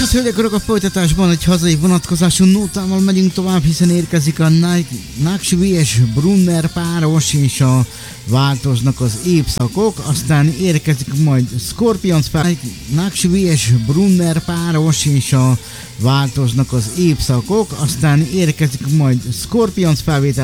hát hölgyek, urak, a folytatásban egy hazai vonatkozású nótával megyünk tovább, hiszen érkezik a Nashville és Brunner páros, és a változnak az évszakok, aztán érkezik majd Scorpions Nashville és Brunner páros, és a változnak az évszakok, aztán érkezik majd Scorpions felvétel.